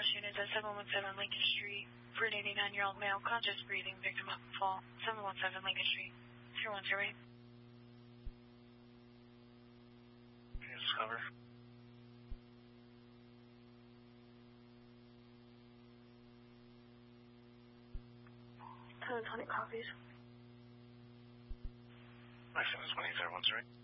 rush units at 717 Lincoln Street for an 89-year-old male conscious breathing victim of a fall. 717 Lincoln Street. 3108. Yes, cover. 1020 copies. My phone is 18013.